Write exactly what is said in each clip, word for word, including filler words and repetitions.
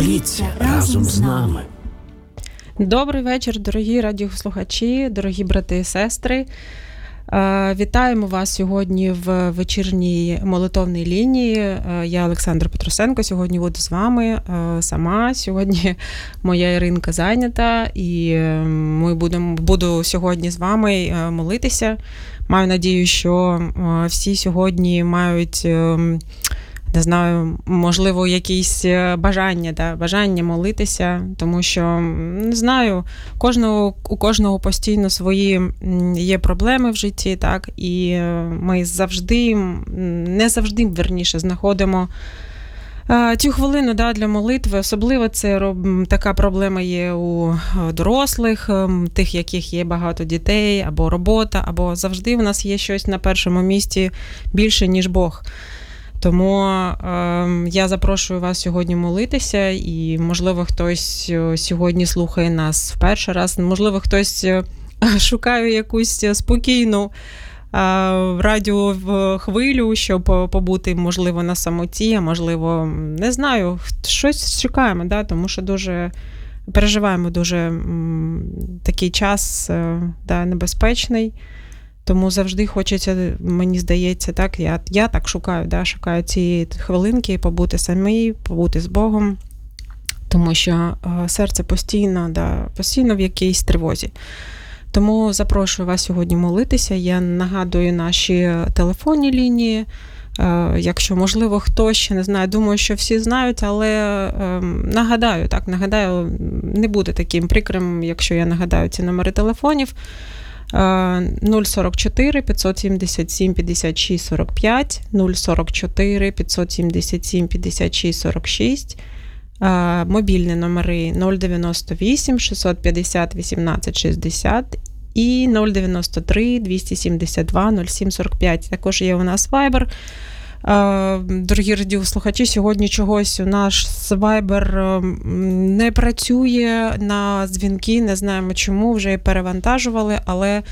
Моліться разом з нами. Добрий вечір, дорогі радіослухачі, дорогі брати і сестри. Вітаємо вас сьогодні в вечірній молитовній лінії. Я Олександр Петросенко, сьогодні буду з вами сама. Сьогодні моя Іринка зайнята, і ми будемо, буду сьогодні з вами молитися. Маю надію, що всі сьогодні мають, не знаю, можливо, якісь бажання, да, бажання молитися, тому що, не знаю, кожного, у кожного постійно свої є проблеми в житті, так, і ми завжди, не завжди, верніше, знаходимо цю хвилину, да, для молитви. Особливо це така проблема є у дорослих, тих, яких є багато дітей, або робота, або завжди в нас є щось на першому місці більше, ніж Бог. Тому е, я запрошую вас сьогодні молитися, і, можливо, хтось сьогодні слухає нас в перший раз, можливо, хтось шукає якусь спокійну е, радіохвилю, щоб побути, можливо, на самоті, а можливо, не знаю, щось шукаємо, да, тому що дуже переживаємо дуже м, такий час е, да, небезпечний. Тому завжди хочеться, мені здається, так, я, я так шукаю, да, шукаю ці хвилинки, побути самі, побути з Богом, тому що е, серце постійно, да, постійно в якійсь тривозі. Тому запрошую вас сьогодні молитися. Я нагадую наші телефонні лінії. Е, якщо, можливо, хтось ще не знає, думаю, що всі знають, але е, нагадаю, так, нагадаю, не буде таким прикрим, якщо я нагадаю ці номери телефонів. нуль сорок чотири п'ятсот сімдесят сім п'ятдесят шість сорок п'ять, нуль сорок чотири п'ятсот сімдесят сім п'ятдесят шість сорок шість, мобільні номери нуль дев'яносто вісім шістсот п'ятдесят вісімнадцять шістдесят і нуль дев'яносто три двісті сімдесят два нуль сім сорок п'ять. Також є у нас Viber. Дорогі радіослухачі, сьогодні чогось у наш Viber не працює на дзвінки, не знаємо чому, вже перевантажували, але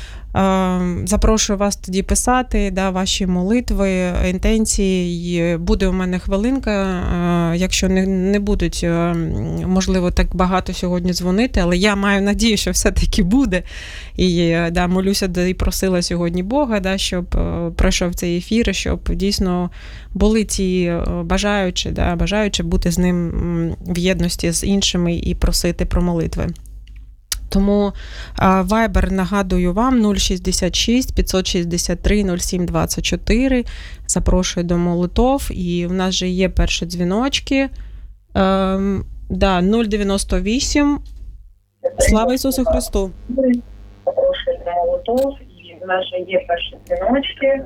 запрошую вас тоді писати, да, ваші молитви, інтенції. Буде у мене хвилинка, якщо не, не будуть, можливо, так багато сьогодні дзвонити, але я маю надію, що все-таки буде. І да, молюся і просила сьогодні Бога, да, щоб пройшов цей ефір, щоб дійсно були ті бажаючі, да, бажаючі бути з ним в єдності з іншими і просити про молитви. Тому Viber, нагадую вам, нуль шістдесят шість п'ятсот шістдесят три нуль сім двадцять чотири. Запрошую до молитов. І в нас же є перші дзвіночки. Ем, да, нуль дев'яносто вісім. Слава Ісусу Христу! Запрошую до молитов. І в нас же є перші дзвіночки.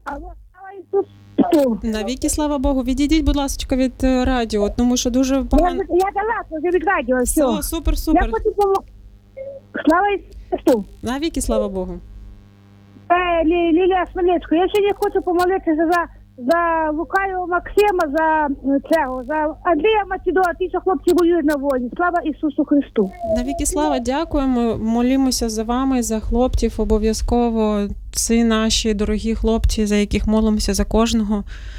Навіки, слава Богу. Відійдіть, будь ласка, від радіо, тому що дуже погано. Я, я далеко від радіо. Все. Все, супер, супер. Я хочу пом... Слава Ісусу Христу. Навіки, слава Богу. Е, Лі, Лілія Смолецька, я сьогодні хочу помолитися за, за Лукаю Максима, за цього, за Андрія Матідора, ті, що хлопці воюють на волі. Слава Ісусу Христу. Навіки, слава, дякуємо. Молімося за вами, за хлопців обов'язково. Ці наші дорогі хлопці, за яких молимося за кожного.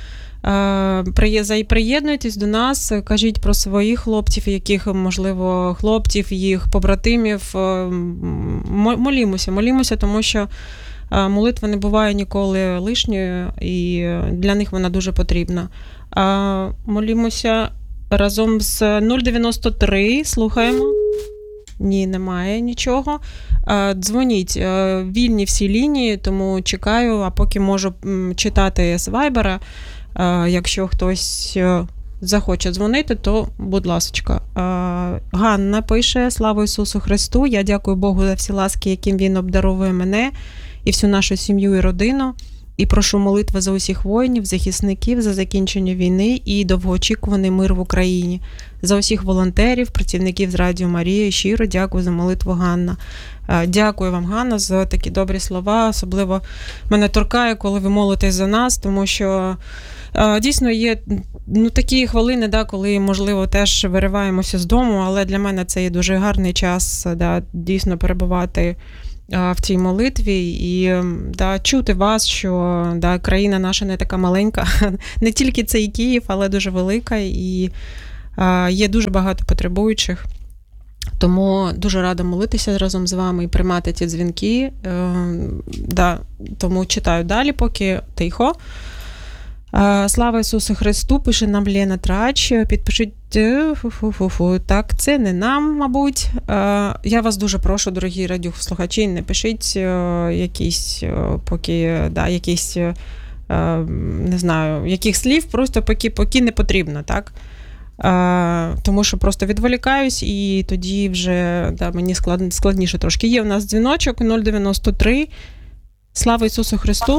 Приєднуйтесь до нас, кажіть про своїх хлопців, яких, можливо, хлопців, їх побратимів. Молімося, молімося, тому що молитва не буває ніколи лишньою, і для них вона дуже потрібна. Молімося разом з нуль дев'яносто три, слухаємо. Ні, немає нічого. Дзвоніть, вільні всі лінії, тому чекаю, а поки можу читати з Вайбера. Якщо хтось захоче дзвонити, то, будь ласочка. Ганна пише: слава Ісусу Христу, я дякую Богу за всі ласки, яким Він обдаровує мене і всю нашу сім'ю і родину. І прошу молитви за усіх воїнів, захисників, за закінчення війни і довгоочікуваний мир в Україні. За усіх волонтерів, працівників з Радіо Марія. Щиро дякую за молитву, Ганна. Дякую вам, Ганна, за такі добрі слова. Особливо мене торкає, коли ви молитесь за нас, тому що дійсно є ну, такі хвилини, да, коли, можливо, теж вириваємося з дому, але для мене це є дуже гарний час, да, дійсно перебувати в цій молитві і да, чути вас, що да, країна наша не така маленька, не тільки це і Київ, але дуже велика, і Є дуже багато потребуючих, тому дуже рада молитися разом з вами і приймати ті дзвінки. Да, тому читаю далі, поки тихо. Слава Ісусу Христу, пише нам Лена Трач. Підпишіть, фу-фу-фу, так, це не нам, мабуть. Я вас дуже прошу, дорогі радіослухачі, не пишіть якісь, поки, да, якісь, не знаю, яких слів, просто поки, поки не потрібно, так? Тому що просто відволікаюсь, і тоді вже, да, мені склад, складніше трошки. Є у нас дзвіночок нуль дев'яносто три. Слава Ісусу Христу.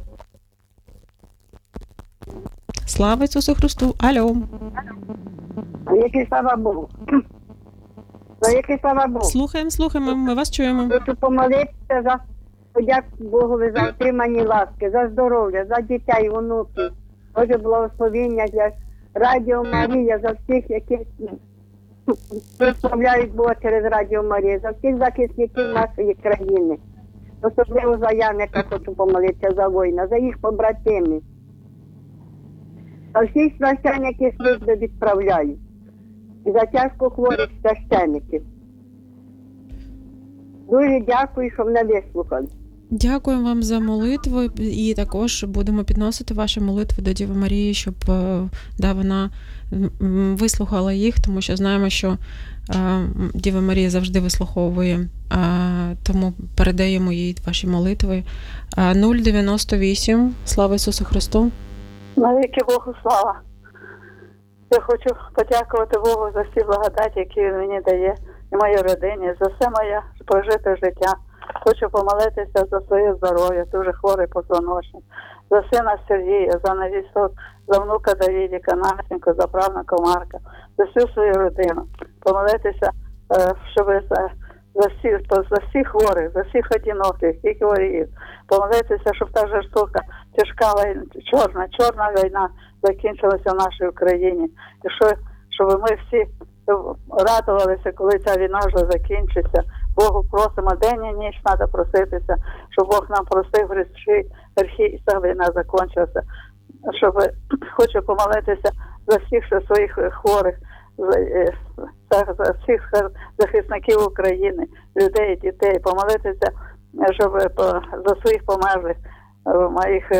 Слава Ісусу Христу. Алло. Який слава Богу. За який слава Богу. Слухаємо, слухаємо, ми вас чуємо. Хочу помолитися за подяку Богові за отримані ласки, за здоров'я, за дітей, онуків. Боже, благословення для Радіо Марія, за всіх, які прославляють Бога через Радіо Марія, за всіх захисників нашої країни. Особливо за Яника хочу помолитися, за воїна, за їх побратимів. За всіх священ, які служби відправляють. І за тяжко хворих священиків. Дуже дякую, що мене вислухали. Дякую вам за молитву, і також будемо підносити ваші молитви до Діви Марії, щоб, да, вона вислухала їх, тому що знаємо, що Діва Марія завжди вислуховує, тому передаємо їй ваші молитви. нуль дев'яносто вісім. Слава Ісусу Христу. Навіки Богу слава. Я хочу подякувати Богу за всі благодаті, які Він мені дає, і моїй родині, за все моє прожите життя. Хочу помолитися за своє здоров'я, дуже хворий позвоночник, за сина Сергія, за невісток, за внука Давідіка, Настеньку, за правнука Марка, за всю свою родину. Помолитися, щоб за, за, всіх, за всіх хворих, за всіх одиноких, які хворіють. Помолитися, щоб та жорстока, тяжка війна, чорна, чорна війна закінчилася в нашій Україні. І що, щоб ми всі радувалися, коли ця війна вже закінчиться. Богу просимо, день і ніч треба проситися, щоб Бог нам простив гріші, гріхи, і ця війна закінчилася. Щоб, хочу помолитися за всіх своїх хворих, за, за всіх захисників України, людей, дітей, помолитися, щоб за своїх померлих, моїх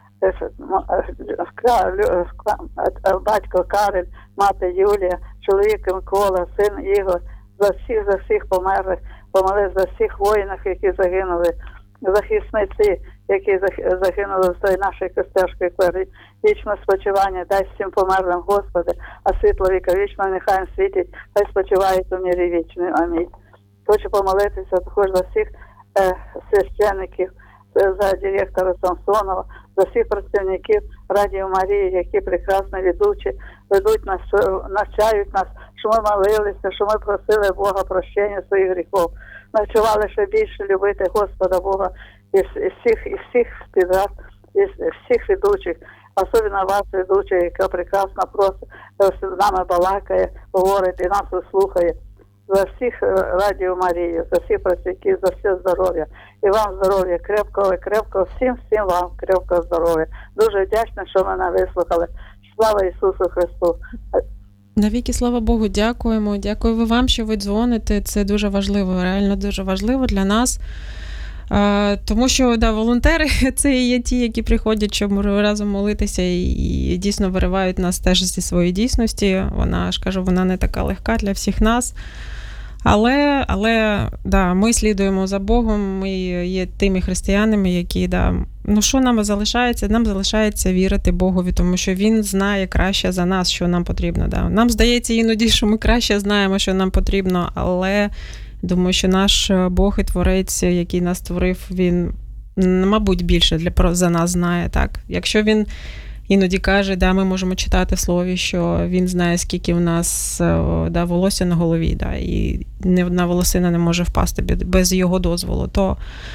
батько Карин, мати Юлія, чоловік Микола, син Ігор, за всіх, за всіх померлих, помолитися за всіх воїнів, які загинули, захисниці, які загинули в той нашій костяшкій квартирі. Вічне спочивання дай всім померлим, Господи, а світло віка вічно нехай їм світить, хай спочивають у мірі вічній. Амінь. Хочу помолитися також за всіх е, священиків, за директора Самсонова, за всіх працівників Радіо Марії, які прекрасно ведучі, ведуть нас, навчають нас, що ми молилися, що ми просили Бога прощення своїх гріхів. Навчували ще більше любити Господа Бога із всіх, із всіх підряд, із всіх ведучих, особливо вас, ведучий, яка прекрасно просить, з нами балакає, говорить і нас вислухає. За всіх Радіо Марію, за всіх працівників, за все здоров'я. І вам здоров'я крепкого, крепкого, всім, всім вам крепкого здоров'я. Дуже вдячна, що мене вислухали. Слава Ісусу Христу. Навіки, слава Богу, дякуємо. Дякую вам, що ви дзвоните. Це дуже важливо, реально дуже важливо для нас. А, тому що, да, волонтери – це є ті, які приходять, щоб разом молитися і, і дійсно виривають нас теж зі своєї дійсності. Вона, ж кажу, вона не така легка для всіх нас. Але, але да, ми слідуємо за Богом, ми є тими християнами, які, да, ну що нам залишається? Нам залишається вірити Богові, тому що Він знає краще за нас, що нам потрібно. Да. Нам здається іноді, що ми краще знаємо, що нам потрібно, але думаю, що наш Бог і Творець, який нас створив, Він, мабуть, більше для, за нас знає. Так. Якщо Він іноді каже, да, ми можемо читати в слові, що Він знає, скільки в нас, да, волосся на голові, да, і ні одна волосина не може впасти без Його дозволу. То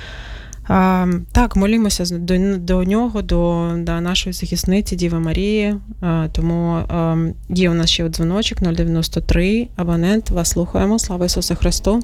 а, так, молімося до, до Нього, до, да, нашої захисниці Діви Марії. А, тому а, є у нас ще дзвіночок нуль дев'яносто три, абонент, вас слухаємо. Слава Ісусу Христу.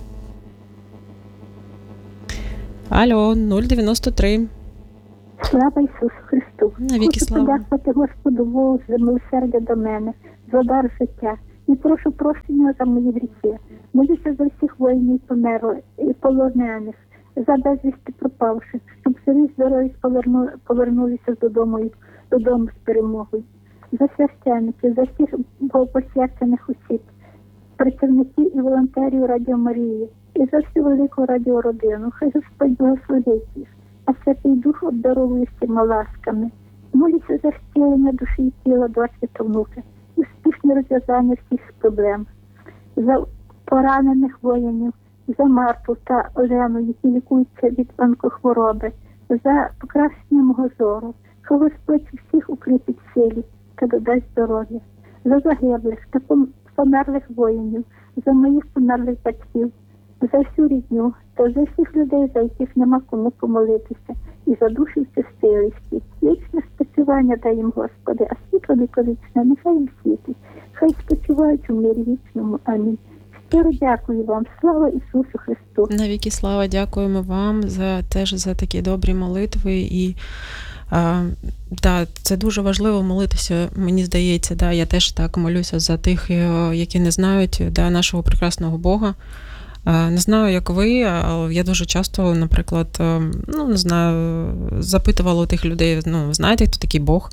Алло, нуль дев'яносто три. Слава Ісусу Христу. Навіки Хочу слава. подякувати Господу Богу за милосердя до мене, за дар життя. і прошу прощення за мої гріхи. Молюся за всіх воїнів померлих і полонених, за безвісти пропавших, щоб живі здорові поверну, повернулися додому, додому з перемогою. За священників, за всіх богопосвячених осіб, працівників і волонтерів Радіо Марії, і за всю велику радіородину. Хай Господь благословить їх, а Святий Дух обдаровує всіма ласками. Молюся за зцілення душі і тіла дочки та внуки, успішне розв'язання всіх проблем, за поранених воїнів, за Марту та Олену, які лікуються від онкохвороби, за покращення мого зору. Хай Господь всіх укріпить в силі та додасть здоров'я, за загиблих та померлих воїнів, за моїх померлих батьків, за всю рідню та за всіх людей, за яких нема кому помолитися, і за душі в чистилищі. Вічне спочивання дай їм, Господи, а світло віковічне нехай їм світить. Хай спочивають у мирі вічному. Амінь. Щиро дякую вам. Слава Ісусу Христу. Навіки слава, дякуємо вам за теж за такі добрі молитви. І а, да, це дуже важливо молитися, мені здається. Да, я теж так молюся за тих, які не знають да, нашого прекрасного Бога. Не знаю, як ви, але я дуже часто, наприклад, ну, не знаю, запитувала у тих людей, ну, знаєте, хто такий Бог?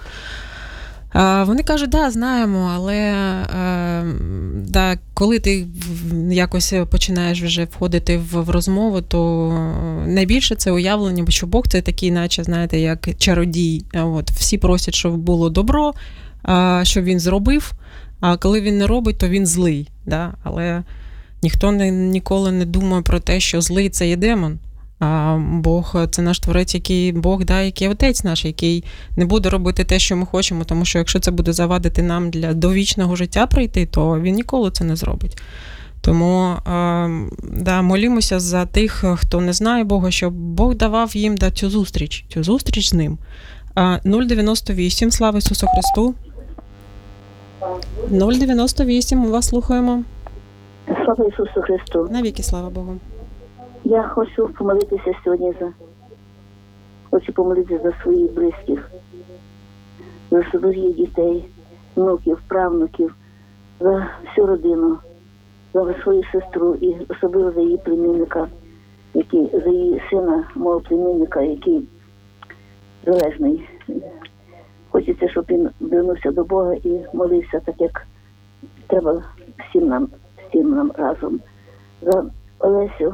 Вони кажуть, да, знаємо, але да, коли ти якось починаєш вже входити в, в розмову, то найбільше це уявлення, бо що Бог це такий, наче, знаєте, як чародій. От, всі просять, щоб було добро, щоб він зробив, а коли він не робить, то він злий. Да? Але ніхто не, ніколи не думає про те, що злий – це є демон. А Бог – це наш Творець, який Бог, да, який Отець наш, який не буде робити те, що ми хочемо, тому що якщо це буде завадити нам для довічного життя прийти, то Він ніколи це не зробить. Тому да, молімося за тих, хто не знає Бога, щоб Бог давав їм да, цю зустріч, цю зустріч з Ним. нуль дев'яносто вісім, слава Ісусу Христу. нуль дев'яносто вісім, ми вас слухаємо. Слава Ісусу Христу. Навіки слава Богу. Я хочу помолитися сьогодні за хочу помолитися за своїх близьких, за своїх дітей, внуків, правнуків, за всю родину, за свою сестру і особливо за її племінника, який, за її сина, мого племінника, який залежний. Хочеться, щоб він вернувся до Бога і молився так, як треба всім нам, всім нам разом. За Олесю,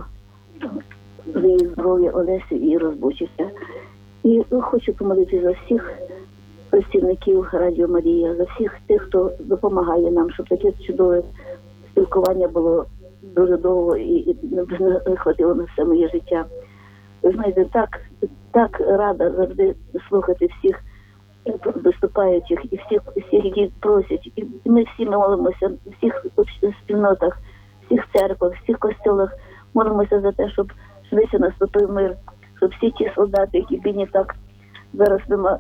за її здоров'я, Олесю і розбучився. І хочу помолитися за всіх працівників Радіо Марія, за всіх тих, хто допомагає нам, щоб таке чудове спілкування було дуже довго і не хватило на все моє життя. Ви знаєте, так, так рада завжди слухати всіх виступаючих і всіх, всіх, які просять. І ми всі молимося в всіх спільнотах, всіх церквах, всіх костьолах, молимося за те, щоб швидше наступив мир, щоб всі ті солдати, які бідні так зараз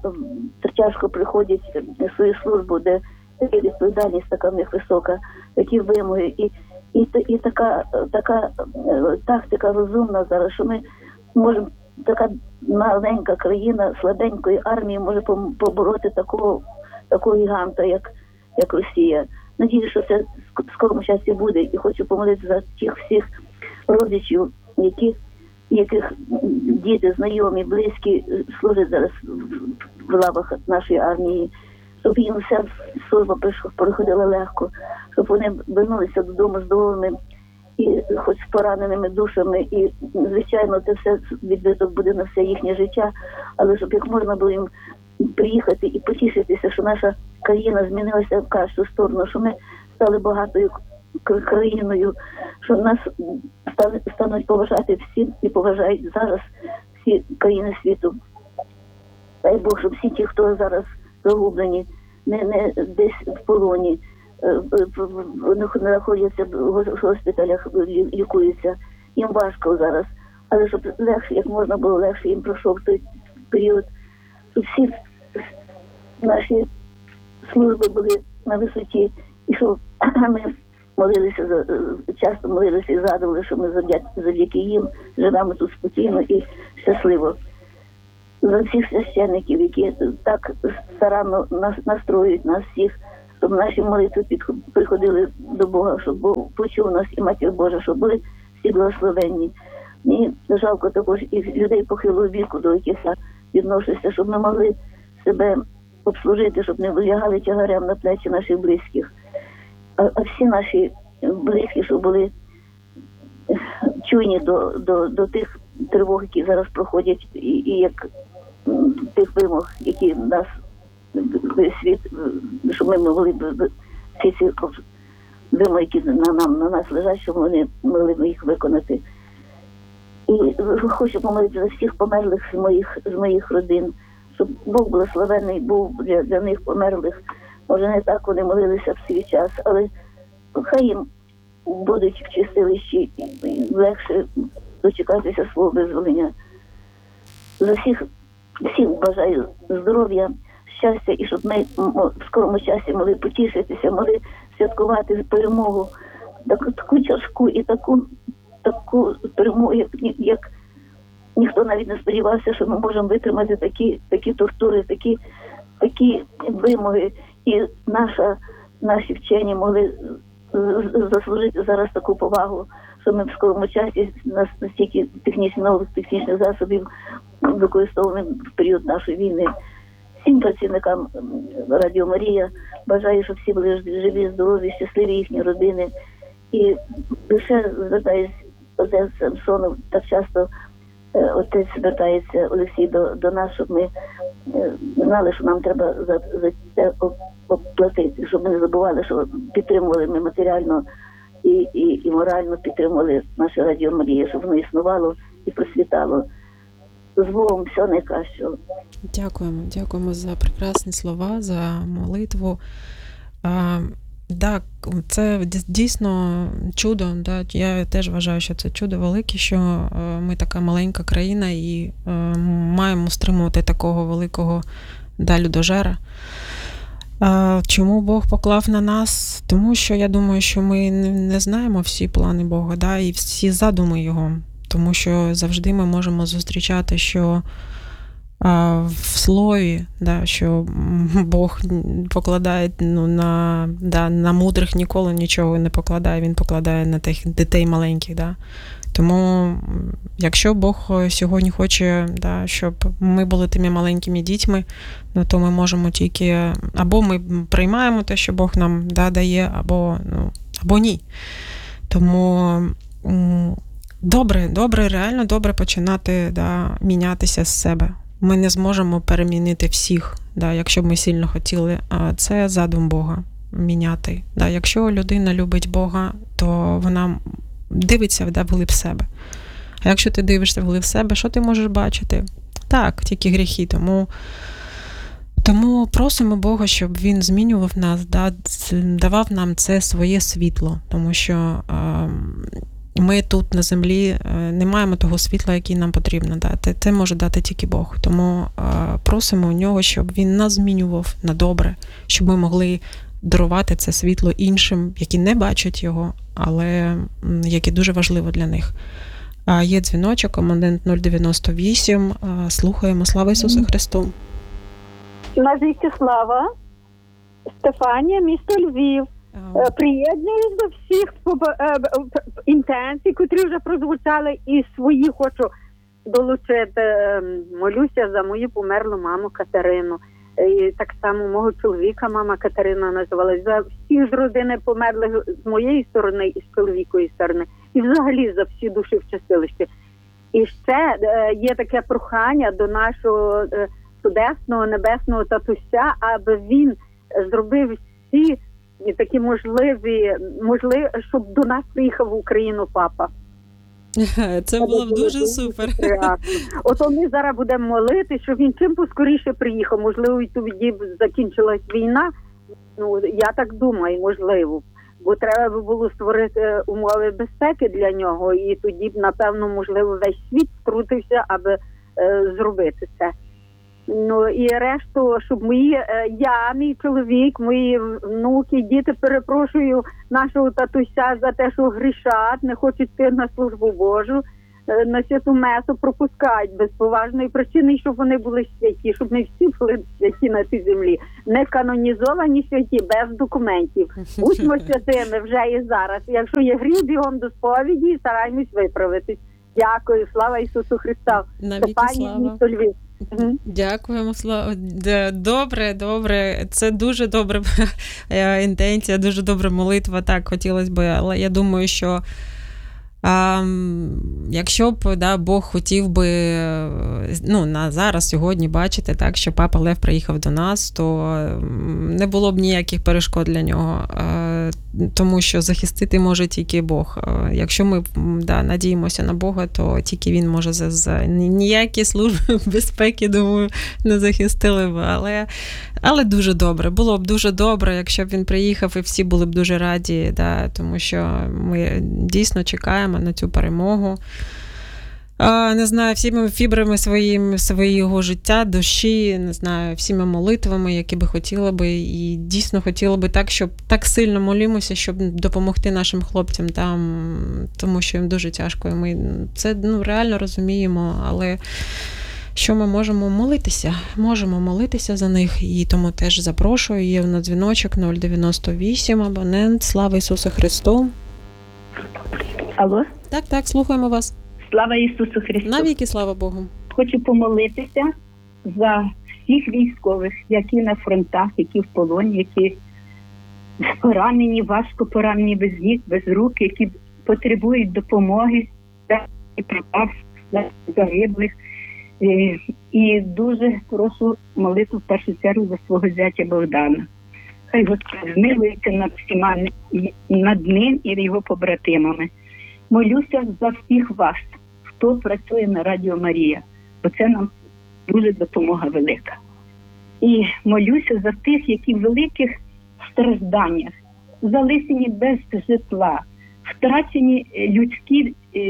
тяжко приходять на свою службу, де така відповідальність така в них висока, такі вимоги, і, і, і така, така тактика розумна зараз, що ми можемо, така маленька країна, слабенької армії може побороти такого, такого гіганта, як, як Росія. Надіюсь, що це в скорому часі буде, і хочу помолитися за тих всіх родичів, які, яких діти, знайомі, близькі служать зараз в лавах нашої армії, щоб їм вся служба проходила легко, щоб вони вернулися додому здоровими і хоч з пораненими душами, і, звичайно, це все відбиток буде на все їхнє життя, але щоб як можна було їм приїхати і потішитися, що наша країна змінилася в кращу сторону, що ми стали багатою країною, що нас стали, стануть поважати всі і поважають зараз всі країни світу. Дай Бог, щоб всі ті, хто зараз загублені, не, не десь в полоні, вони знаходяться в госпіталях, лікуються, їм важко зараз, але щоб легше, як можна було легше їм пройшов той період, щоб всі наші служби були на висоті, і щоб ми молилися, за, часто молилися і згадували, що ми завдяки їм живемо тут спокійно і щасливо. За всіх священників, які так старанно нас настроюють нас всіх, щоб наші молитви підхо- приходили до Бога, щоб Бог почув нас і Матір Божа, щоб були всі благословенні. Мені жалко також і людей похилого віку, до яких я відношуся, щоб ми могли себе обслужити, щоб не вилягали тягарям на плечі наших близьких. А, а всі наші близькі, щоб були чуйні до, до, до тих тривог, які зараз проходять, і, і як м, тих вимог, які нас весь світ, щоб ми могли б всі ці вимоги, які на нам на нас лежать, щоб вони могли б їх виконати. І хочу помолитися за всіх померлих з моїх з моїх родин, щоб Бог благословений був для, для них померлих. Може, не так вони молилися в свій час, але хай їм будуть в чистилищі легше дочекатися свого визволення. За всіх, всіх бажаю здоров'я, щастя, і щоб ми в скорому часі могли потішитися, могли святкувати перемогу, таку, таку тяжку і таку, таку перемогу, як, як ніхто навіть не сподівався, що ми можемо витримати такі, такі тортури, такі, такі вимоги. І наша, наші вчені могли заслужити зараз таку повагу, що ми в скорому часі нас настільки технічних, нових технічних засобів використовуємо в період нашої війни. Всім працівникам Радіо Марія бажаю, щоб всі були живі, здорові, щасливі їхні родини. І лише звертаюсь, отець Самсонов, так часто отець звертається, Олексій, до, до нас, щоб ми знали, що нам треба за, за це оплатити, щоб ми не забували, що підтримували ми матеріально і, і, і морально підтримували наше Радіо Марія, щоб воно існувало і процвітало. З Богом всього найкращого. Дякуємо, дякуємо за прекрасні слова, за молитву. А, так, це дійсно чудо. Да? Я теж вважаю, що це чудо велике, що ми така маленька країна і е, маємо стримувати такого великого да, людожера. А, чому Бог поклав на нас? Тому що я думаю, що ми не знаємо всі плани Бога, да? І всі задуми Його. Тому що завжди ми можемо зустрічати, що а, в слові, да, що Бог покладає ну, на, да, на мудрих ніколи нічого не покладає, Він покладає на тих дітей маленьких. Да. Тому якщо Бог сьогодні хоче, да, щоб ми були тими маленькими дітьми, ну, то ми можемо тільки, або ми приймаємо те, що Бог нам да, дає, або, ну, або ні. Тому добре, добре, реально добре починати да, мінятися з себе. Ми не зможемо перемінити всіх, да, якщо б ми сильно хотіли. Це задум Бога міняти. Да. Якщо людина любить Бога, то вона дивиться да, вглиб себе. А якщо ти дивишся вглиб себе, що ти можеш бачити? Так, тільки гріхи. Тому, тому просимо Бога, щоб Він змінював нас, да, давав нам це своє світло. Тому що ми тут на землі не маємо того світла, який нам потрібно дати. Це може дати тільки Бог. Тому просимо у нього, щоб він нас змінював на добре, щоб ми могли дарувати це світло іншим, які не бачать його, але яке дуже важливо для них. Є дзвіночок, командент нуль дев'яносто вісім. Слухаємо. Слава Ісусу Христу! Навіки слава! Стефанія, місто Львів. Приєднуюсь до всіх інтенцій, котрі вже прозвучали, і свої хочу долучити. Молюся за мою померлу маму Катерину. І так само мого чоловіка мама Катерина називалась. За всіх з родини померлих з моєї сторони і з чоловікової сторони. І взагалі за всі душі в чистилищі. І ще є таке прохання до нашого чудесного небесного татуся, аби він зробив всі такі можливі, можливі, щоб до нас приїхав в Україну папа. Це було б дуже супер. Ото ми зараз будемо молити, щоб він чим поскоріше приїхав. Можливо, і тоді б закінчилась війна. Ну, я так думаю, можливо. Бо треба було створити умови безпеки для нього, і тоді б, напевно, можливо, весь світ втрутився, аби е, зробити це. Ну, і решту, щоб мої, е, я, мій чоловік, мої внуки, діти, перепрошую нашого татуся за те, що грішать, не хочуть йти на службу Божу, е, на святу месу пропускають без поважної причини, щоб вони були святі, щоб не всі були святі на цій землі. Не канонізовані святі, без документів. Будьмо святими вже і зараз. Якщо є гріх, бігом до сповіді і стараємось виправитись. Дякую, слава Ісусу Христа. Стефанія, місто Львів. Угу. Дякуємо, Слава. Добре, добре. Це дуже добра інтенція, дуже добра молитва. Так, хотілося б, але я думаю, що а, якщо б да, Бог хотів би, ну, на зараз, сьогодні бачите, так, що Папа Лев приїхав до нас, то не було б ніяких перешкод для нього, тому що захистити може тільки Бог. Якщо ми да, надіємося на Бога, то тільки Він може за, за ніякі служби безпеки, думаю, не захистили б. Але, але дуже добре. Було б дуже добре, якщо б він приїхав і всі були б дуже раді, да, тому що ми дійсно чекаємо на цю перемогу. А, не знаю, всіми фібрами своїм, свого життя, душі, не знаю, всіми молитвами, які би хотіла би, і дійсно хотіла би так, щоб так сильно молимося, щоб допомогти нашим хлопцям там, тому що їм дуже тяжко, і ми це, ну, реально розуміємо, але що ми можемо молитися? Можемо молитися за них, і тому теж запрошую, є на дзвіночок нуль дев'яносто вісім, абонент, слава Ісусу Христу. Алло? Так, так, слухаємо вас. Слава Ісусу Христу. Навіки, слава Богу. Хочу помолитися за всіх військових, які на фронтах, які в полоні, які поранені, важко поранені, без ніг, без рук, які потребують допомоги, припав загиблих. І дуже прошу молитву в першу чергу за свого зятя Богдана. Хай Господь змилується над всіма, над ним і його побратимами. Молюся за всіх вас, хто працює на Радіо Марія, бо це нам дуже допомога велика. І молюся за тих, які в великих стражданнях, залишені без житла, втрачені людські,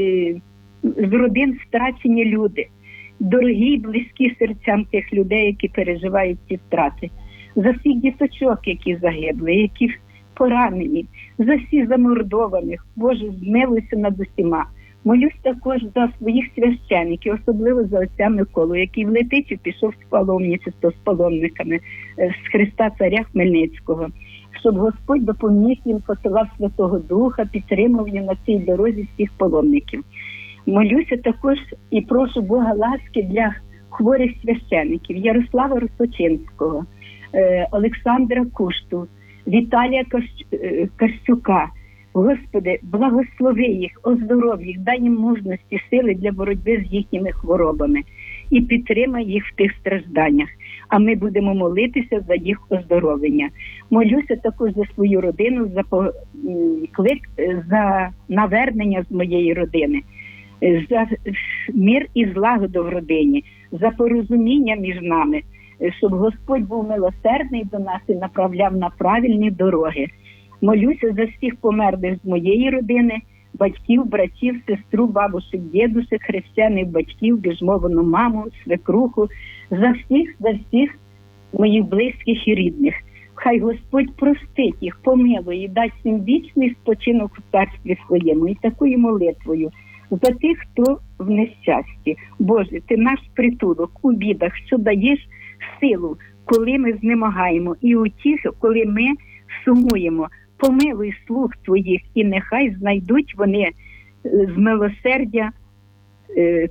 з родин втрачені люди, дорогі й близькі серцям тих людей, які переживають ці втрати, за всіх діточок, які загибли, які поранені, за всіх замордованих. Боже, змилуйся над усіма. Молюсь також за своїх священиків, особливо за отця Миколу, який в Летичі пішов з паломництва, з паломниками, з Христа Царя Хмельницького, щоб Господь допоміг їм, посилав Святого Духа, підтримав їм на цій дорозі всіх паломників. Молюся також і прошу Бога ласки для хворих священиків Ярослава Росочинського, Олександра Кушту, Віталія Кащука. Господи, благослови їх, оздоров їх, дай їм мужності, сили для боротьби з їхніми хворобами і підтримай їх в тих стражданнях. А ми будемо молитися за їх оздоровлення. Молюся також за свою родину, за клик, за навернення з моєї родини, за мир і злагоду в родині, за порозуміння між нами, щоб Господь був милосердний до нас і направляв на правильні дороги. Молюся за всіх померлих з моєї родини, батьків, братів, сестру, бабушек, дідушек, хрещених батьків, біжмовану маму, свекруху, за всіх, за всіх моїх близьких і рідних. Хай Господь простить їх, помилує і дасть їм вічний спочинок у царстві своєму. І такою молитвою за тих, хто в нещасті. Боже, Ти наш притулок у бідах, що даєш силу, коли ми знемагаємо, і утіху, коли ми сумуємо. Помилуй слуг Твоїх, і нехай знайдуть вони з милосердя е,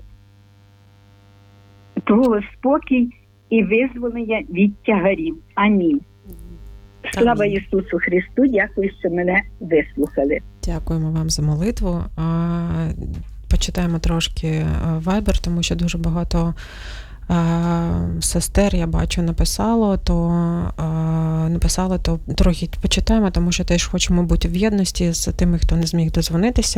Твого спокій і визволення від тягарів. Амінь. Слава Ісусу Христу, дякую, що мене вислухали. Дякуємо вам за молитву. Почитаємо трошки Viber, тому що дуже багато сестер, я бачу, написало, то написало, то трохи почитаємо, тому що теж хочемо бути в єдності з тими, хто не зміг дозвонитися.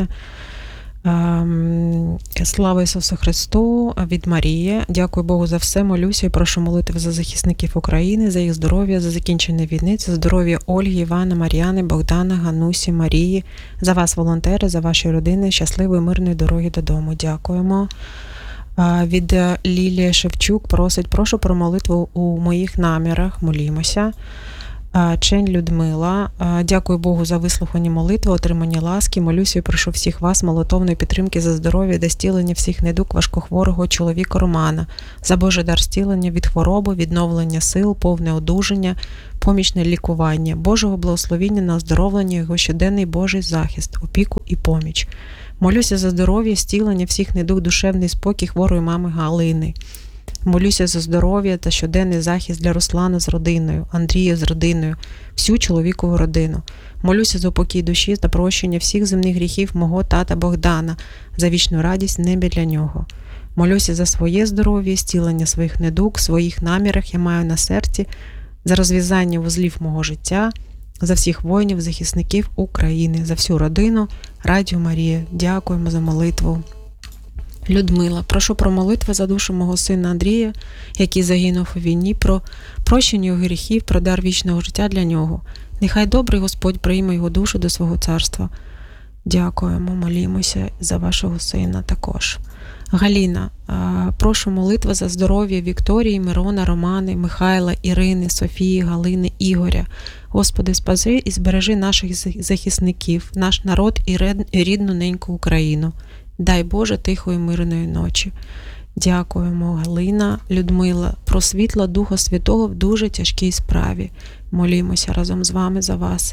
Слава Ісусу Христу від Марії. Дякую Богу за все. Молюся і прошу молитви за захисників України, за їх здоров'я, за закінчення війни, за здоров'я Ольги, Івана, Мар'яни, Богдана, Ганусі, Марії, за вас, волонтери, за ваші родини. Щасливої, мирної дороги додому. Дякуємо. Від Лілії Шевчук просить, прошу про молитву у моїх намірах. Молімося. Чень Людмила. Дякую Богу за вислухані молитви, отримані ласки. Молюся і прошу всіх вас молитовної підтримки за здоров'я та зцілення всіх недуг важкохворого чоловіка Романа, за Божий дар зцілення від хвороби, відновлення сил, повне одужання, помічне лікування, Божого благословіння на оздоровлення, його щоденний Божий захист, опіку і поміч. Молюся за здоров'я, зцілення всіх недуг, душевний спокій хворої мами Галини. Молюся за здоров'я та щоденний захист для Руслана з родиною, Андрія з родиною, всю чоловікову родину. Молюся за упокій душі та прощення всіх земних гріхів мого тата Богдана, за вічну радість в небі для нього. Молюся за своє здоров'я, зцілення своїх недуг, своїх намірах я маю на серці, за розв'язання вузлів мого життя, за всіх воїнів, захисників України, за всю родину. Радіо Марія, дякуємо за молитву. Людмила, прошу про молитву за душу мого сина Андрія, який загинув у війні, про прощення його гріхів, про дар вічного життя для нього. Нехай добрий Господь прийме його душу до свого царства. Дякуємо, молімося за вашого сина також. Галіна, прошу молитви за здоров'я Вікторії, Мирона, Романи, Михайла, Ірини, Софії, Галини, Ігоря. Господи, спаси і збережи наших захисників, наш народ і рідну неньку Україну. Дай Боже тихої мирної ночі. Дякуємо, Галина, Людмила, про світло Духа Святого в дуже тяжкій справі. Молімося разом з вами за вас.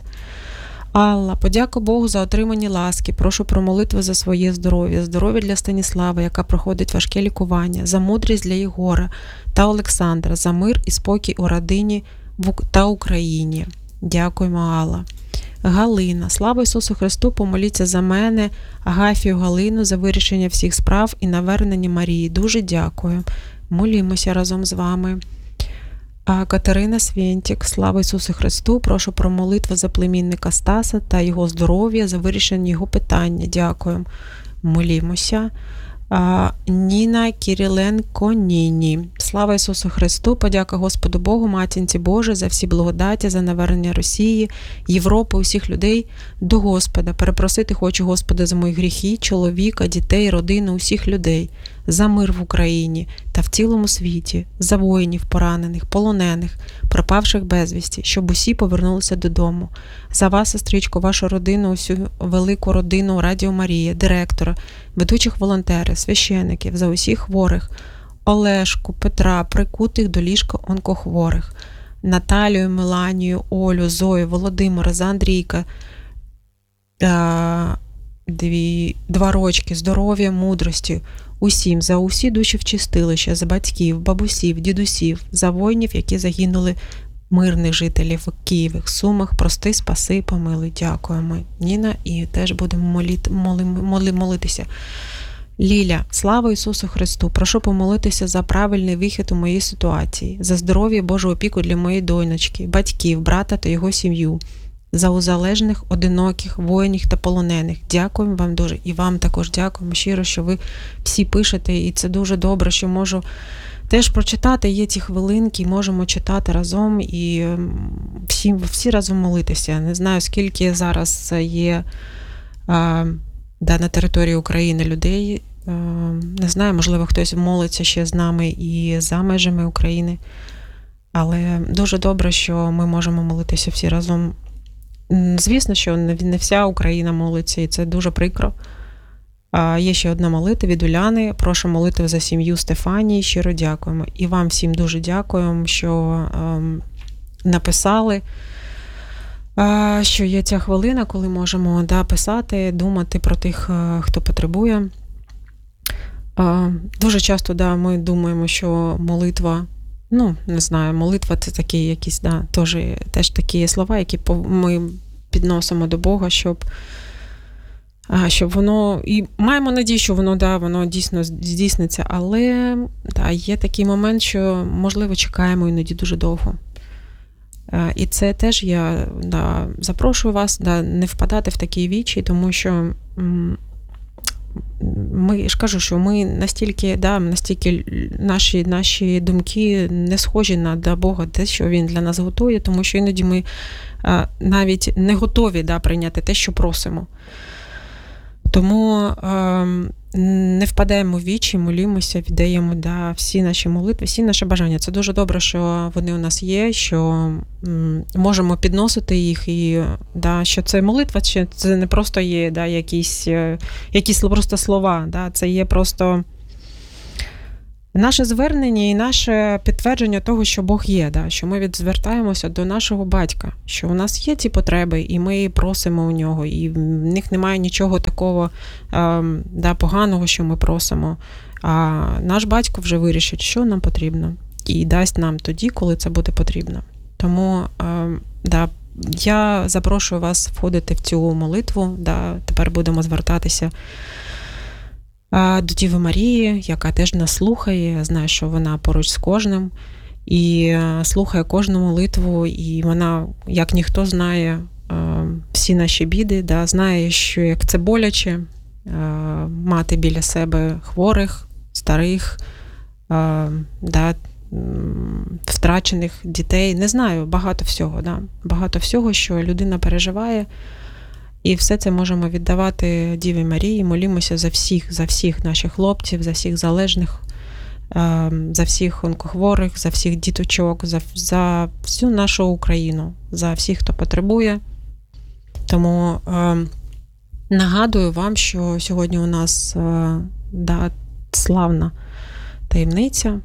Алла, подяку Богу за отримані ласки. Прошу про молитву за своє здоров'я, здоров'я для Станіслава, яка проходить важке лікування, за мудрість для Єгора та Олександра, за мир і спокій у родині та Україні. Дякуємо, Алла. Галина, слава Ісусу Христу, помоліться за мене, Агафію Галину, за вирішення всіх справ і навернення Марії. Дуже дякую. Молімося разом з вами. А Катерина Свєнтік, слава Ісусу Христу, прошу про молитву за племінника Стаса та його здоров'я, за вирішення його питання. Дякую. Молімося. А, Ніна Кириленко Ніні. Слава Ісусу Христу, подяка Господу Богу, Матінці Божій, за всі благодаті, за навернення Росії, Європи, усіх людей до Господа. Перепросити хочу Господа за мої гріхи, чоловіка, дітей, родину, усіх людей, за мир в Україні та в цілому світі, за воїнів, поранених, полонених, пропавших безвісті, щоб усі повернулися додому. За вас, сестричко, вашу родину, усю велику родину Радіо Марія, директора, ведучих волонтерів, священиків, за усіх хворих, Олешку, Петра, прикутих до ліжка онкохворих, Наталію, Меланію, Олю, Зою, Володимира, за Андрійка, дві, два рочки, здоров'я, мудрості, усім, за усі душі в чистилище, за батьків, бабусів, дідусів, за воїнів, які загинули, мирних жителів в Києві, Сумах, прости, спаси, помилуй. Дякуємо, Ніна, і теж будемо молити, моли, моли, молитися. Ліля, слава Ісусу Христу, прошу помолитися за правильний вихід у моїй ситуації, за здоров'я, Божу опіку для моєї донечки, батьків, брата та його сім'ю, за узалежних, одиноких, воїнів та полонених. Дякуємо вам дуже. І вам також дякуємо щиро, що ви всі пишете, і це дуже добре, що можу теж прочитати, є ці хвилинки, можемо читати разом і всі, всі разом молитися. Не знаю, скільки зараз є а, да, на території України людей. А, не знаю, можливо, хтось молиться ще з нами і за межами України. Але дуже добре, що ми можемо молитися всі разом. Звісно, що не вся Україна молиться, і це дуже прикро. А є ще одна молитва від Уляни. Прошу молитви за сім'ю Стефанії. Щиро дякуємо. І вам всім дуже дякуємо, що ем, написали, е, що є ця хвилина, коли можемо да, писати, думати про тих, е, хто потребує. Е, дуже часто да, ми думаємо, що молитва, ну, не знаю, молитва – це такі якісь, да, теж, теж такі слова, які ми підносимо до Бога, щоб щоб воно, і маємо надію, що воно, да, воно дійсно здійсниться, але да, є такий момент, що, можливо, чекаємо іноді дуже довго. І це теж я да, запрошую вас да, не впадати в такі вічі, тому що ми ж кажу, що ми настільки, да, настільки наші, наші думки не схожі на да, Бога, те, що Він для нас готує, тому що іноді ми а, навіть не готові да, прийняти те, що просимо. Тому е, не впадаємо в вічі, молімося, віддаємо да, всі наші молитви, всі наші бажання. Це дуже добре, що вони у нас є, що м, можемо підносити їх, і да, що це молитва, що це не просто є да, якісь, якісь просто слова, да, це є просто наше звернення і наше підтвердження того, що Бог є, да, що ми відзвертаємося до нашого батька, що у нас є ці потреби, і ми просимо у нього, і в них немає нічого такого е, да, поганого, що ми просимо. А наш батько вже вирішить, що нам потрібно, і дасть нам тоді, коли це буде потрібно. Тому е, да, я запрошую вас входити в цю молитву, да, тепер будемо звертатися до Діви Марії, яка теж нас слухає. Я знаю, що вона поруч з кожним і слухає кожну молитву, і вона, як ніхто, знає всі наші біди, да, знає, що як це боляче мати біля себе хворих, старих, да, втрачених дітей. Не знаю, багато всього, да, багато всього, що людина переживає. І все це можемо віддавати Діві Марії, молімося за всіх, за всіх наших хлопців, за всіх залежних, за всіх онкохворих, за всіх діточок, за, за всю нашу Україну, за всіх, хто потребує. Тому е, нагадую вам, що сьогодні у нас е, да, славна таємниця.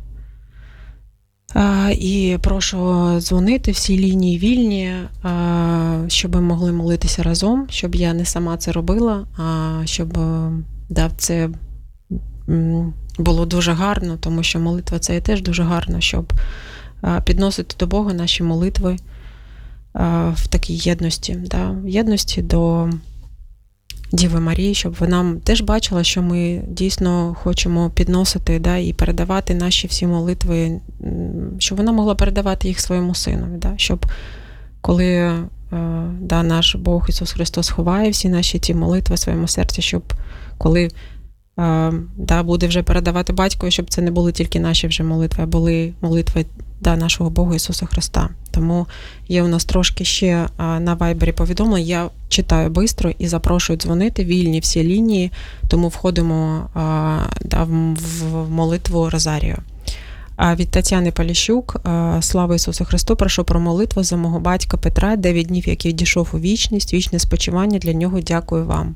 І прошу дзвонити, всі лінії вільні, щоб ми могли молитися разом, щоб я не сама це робила, а щоб да, це було дуже гарно, тому що молитва це є теж дуже гарно, щоб підносити до Бога наші молитви в такій єдності, да, в єдності до Діви Марії, щоб вона теж бачила, що ми дійсно хочемо підносити, да, і передавати наші всі молитви, щоб вона могла передавати їх своєму синові, да, щоб коли да, наш Бог Ісус Христос ховає всі наші ті молитви в своєму серці, щоб коли да, буде вже передавати батькові, щоб це не були тільки наші вже молитви, а були молитви да, нашого Бога Ісуса Христа. Тому є у нас трошки ще на Вайбері повідомлення. Я читаю швидко і запрошую дзвонити, вільні всі лінії, тому входимо да, в молитву Розарію. Від Тетяни Поліщук: слава Ісусу Христу, прошу про молитву за мого батька Петра, дев'ять днів, який відійшов у вічність, вічне спочивання для нього, дякую вам.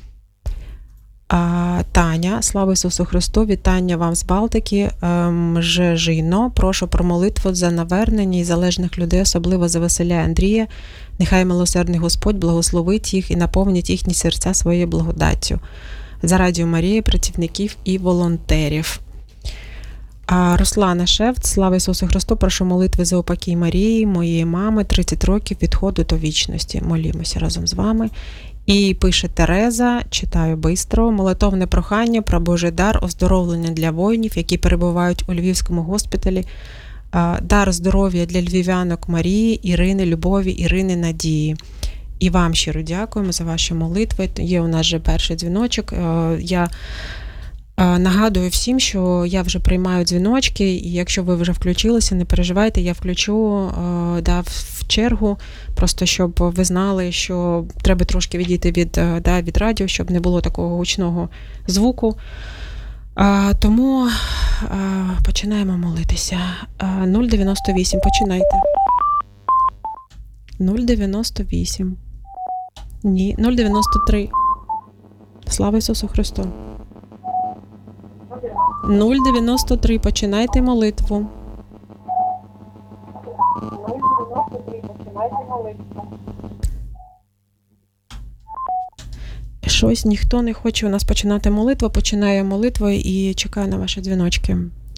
Таня: слава Ісусу Христу, вітання вам з Балтики, Мжежино, прошу про молитву за навернення і залежних людей, особливо за Василя і Андрія. Нехай милосердний Господь благословить їх і наповнить їхні серця своєю благодаттю. За Радіо Марія, працівників і волонтерів. А Руслана Шевц: слава Ісусу Христу, прошу молитви за упокій Марії, моєї мами, тридцять років відходу до вічності. Молімося разом з вами. І пише Тереза, читаю бистро: молитовне прохання про Божий дар оздоровлення для воїнів, які перебувають у Львівському госпіталі, дар здоров'я для львів'янок Марії, Ірини, Любові, Ірини, Надії. І вам щиро дякуємо за ваші молитви. Є у нас вже перший дзвіночок. Я нагадую всім, що я вже приймаю дзвіночки, і якщо ви вже включилися, не переживайте, я включу да, в чергу, просто щоб ви знали, що треба трошки відійти від, да, від радіо, щоб не було такого гучного звуку. А, тому а, починаємо молитися. А, нуль дев'яносто вісім, починайте. нуль дев'яносто вісім. Ні, нуль дев'яносто три. Слава Ісусу Христу. нуль дев'яносто три, починайте молитву. Щось ніхто не хоче у нас починати молитву, починає молитву і чекає на ваші дзвіночки.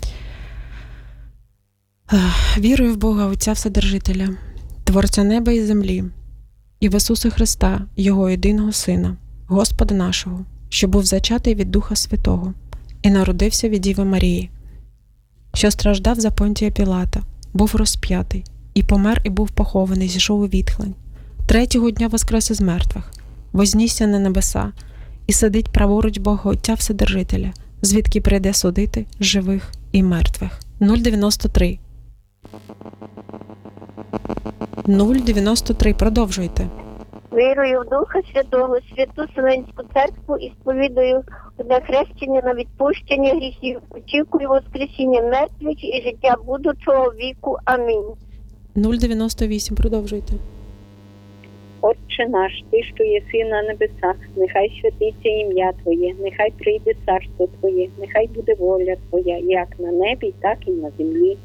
Вірую в Бога, Отця Вседержителя, Творця неба і землі, і в Ісуса Христа, Його єдиного Сина, Господа нашого, що був зачатий від Духа Святого і народився від Діви Марії, що страждав за Понтія Пілата, був розп'ятий, і помер, і був похований, зійшов у відхлень. Третього дня воскрес із мертвих, вознісся на небеса, і сидить праворуч Бога Отця Вседержителя, звідки прийде судити живих і мертвих. нуль дев'яносто три. нуль дев'яносто три, продовжуйте. Вірую в Духа Святого, Святу Вселенську Церкву і сповідую одне хрещення на відпущення гріхів. Очікую воскресіння мертвих і життя будучого віку. Амінь. нуль дев'яносто вісім, продовжуйте. Отче наш, ти, що єси на небесах, нехай святиться ім'я Твоє, нехай прийде царство Твоє, нехай буде воля Твоя, як на небі, так і на землі.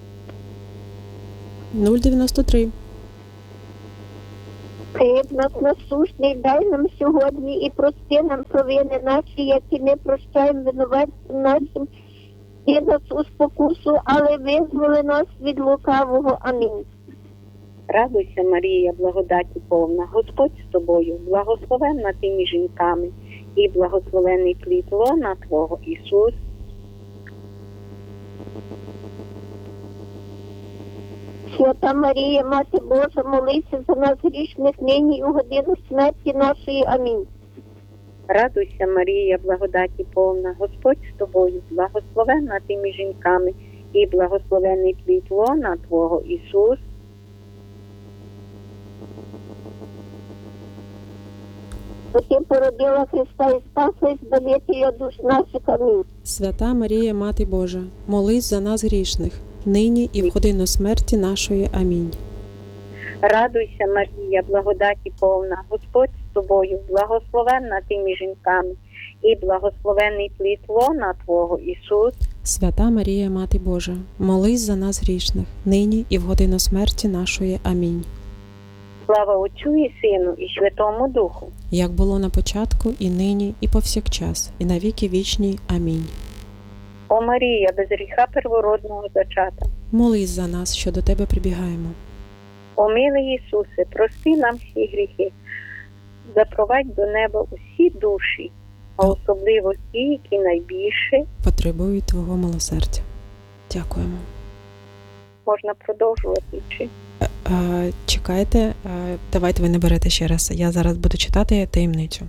нуль дев'яносто три. Хліб нас насущний дай нам сьогодні і прости нам провини наші, які ми прощаємо винуватцям нашим, і нас у спокусу, але визволи нас від лукавого. Амінь. Радуйся, Марія, благодаті повна, Господь з тобою, благословенна ти між жінками, і благословений плід лона Твого, Ісус. Свята Марія, Мати Божа, молися за нас грішних нині і у годину смерті нашої. Амінь. Радуйся, Марія, благодаті повна, Господь з тобою, благословенна ти між жінками, і благословений плід лона Твого, Ісус. Бо ти породила Христа і Спаса і Збавителя душ наших. Амінь. Свята Марія, Мати Божа, молись за нас грішних, нині і в годину смерті нашої. Амінь. Радуйся, Марія, благодаті повна, Господь з тобою, благословенна ти між жінками, і благословений плід лона Твого, Ісус. Свята Марія, Мати Божа, молись за нас грішних, нині і в годину смерті нашої. Амінь. Слава Отцю і Сину, і Святому Духу. Як було на початку, і нині, і повсякчас, і на віки вічні. Амінь. О Марія, без гріха первородного зачата, молись за нас, що до Тебе прибігаємо. О милий Ісусе, прости нам всі гріхи, запровадь до неба усі душі, а особливо ті, які найбільше потребують Твого милосердя. Дякуємо. Можна продовжувати? Чи? Е, чекайте, е, давайте ви не берете ще раз. Я зараз буду читати таємницю.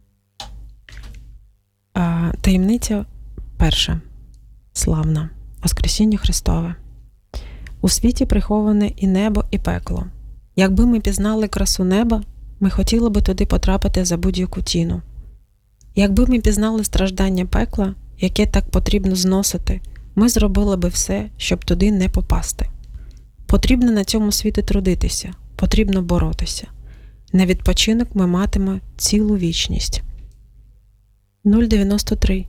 Е, таємниця перша. Славна. Воскресіння Христове. У світі приховане і небо, і пекло. Якби ми пізнали красу неба, ми хотіли би туди потрапити за будь-яку ціну. Якби ми пізнали страждання пекла, яке так потрібно зносити, ми зробили би все, щоб туди не попасти. Потрібно на цьому світі трудитися, потрібно боротися. На відпочинок ми матиме цілу вічність. нуль дев'яносто три.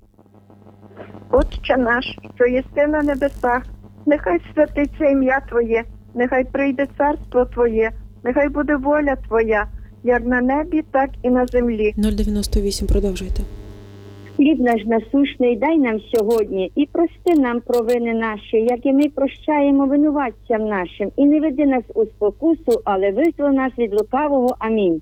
Отче наш, що єси на небесах, нехай святиться ім'я Твоє, нехай прийде царство Твоє, нехай буде воля Твоя, як на небі, так і на землі. нуль дев'яносто вісім, продовжуйте. Хліб наш насущний дай нам сьогодні, і прости нам провини наші, як і ми прощаємо винуватцям нашим, і не веди нас у спокусу, але визволи нас від лукавого. Амінь.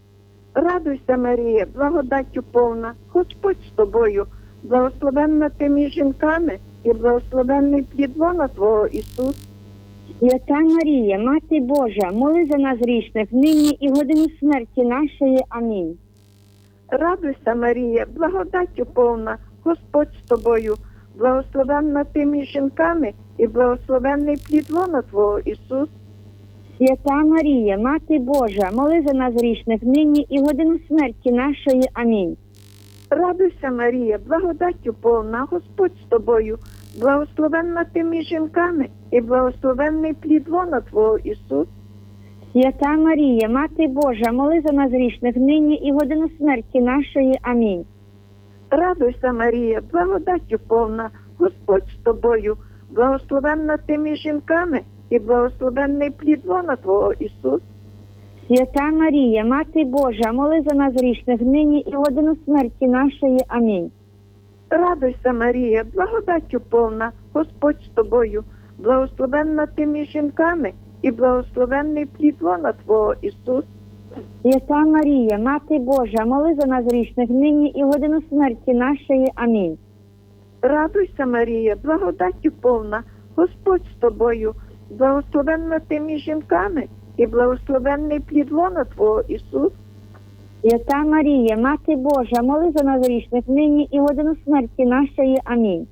Радуйся, Марія, благодаттю повна, Господь з тобою, благословенна ти між жінками, і благословенний плід лона Твого, Ісус. Свята Марія, Мати Божа, моли за нас грішних, нині і в годину смерті нашої. Амінь. Радуйся, Марія, благодаттю повна, Господь з тобою, благословенна ти між жінками, і благословенний плід лона Твого, Ісус. Свята Марія, Мати Божа, моли за нас грішних, нині і в годину смерті нашої. Амінь. Радуйся, Марія, благодаттю повна, Господь з тобою, благословенна ти між жінками, і благословенний плід лона Твого, Ісус. Свята Марія, Мати Божа, моли за нас грішних, нині і в годину смерті нашої. Амінь. Радуйся, Марія, благодаттю повна, Господь з тобою, благословенна ти між жінками, і благословенний плід лона Твого, Ісус. Свята Марія, Мати Божа, моли за нас грішних, нині і в годину смерті нашої. Амінь. Радуйся, Марія, благодаттю повна, Господь з тобою, благословенна ти між жінками, і благословенний плід лона Твого, Ісус. Свята Марія, Мати Божа, моли за нас грішних, нині і в годину смерті нашої. Амінь. Радуйся, Марія, благодаттю повна, Господь з тобою, благословенна ти між жінками, і благословенний плід лона Твого, Ісус. Свята Марія, Мати Божа, моли за нас грішних, нині і в годину смерті нашої. Амінь.